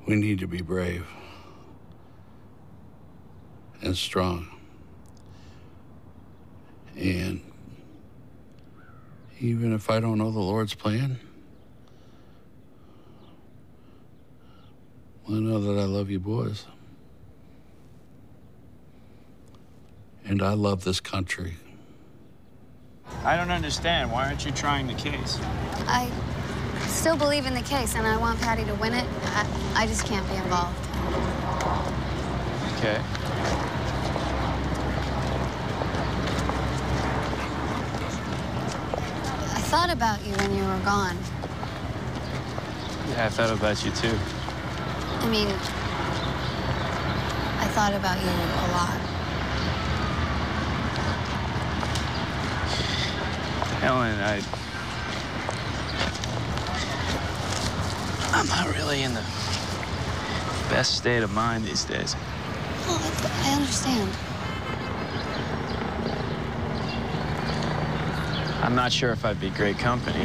We need to be brave and strong. And even if I don't know the Lord's plan, I know that I love you boys. And I love this country. I don't understand. Why aren't you trying the case? I still believe in the case, and I want Patty to win it. I just can't be involved. Okay. I thought about you when you were gone. Yeah, I thought about you, too. I mean, I thought about you a lot. Helen, I'm not really in the best state of mind these days. Oh, I understand. I'm not sure if I'd be great company.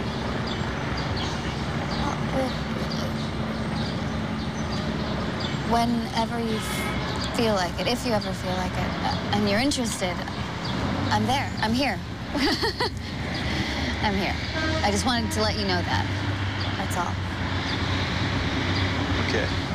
Whenever you feel like it, if you ever feel like it, and you're interested, I'm there. I'm here. I'm here. I just wanted to let you know that. That's all. Okay.